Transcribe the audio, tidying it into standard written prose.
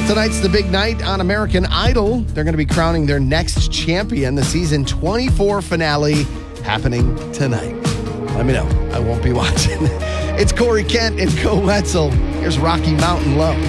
Tonight's the big night on American Idol. They're going to be crowning their next champion. The season 24 finale happening tonight. Let me know. I won't be watching. It's Corey Kent and Co Wetzel. Here's Rocky Mountain Low.